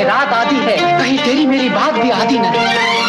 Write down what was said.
रात आधी है, कहीं तेरी मेरी बात भी आधी न रहे।